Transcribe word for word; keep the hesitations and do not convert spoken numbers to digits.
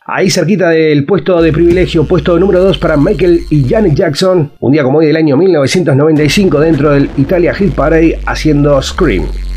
Ahí cerquita del puesto de privilegio, puesto número dos para Michael y Janet Jackson, un día como hoy del año mil novecientos noventa y cinco dentro del Italia Hit Parade haciendo Scream.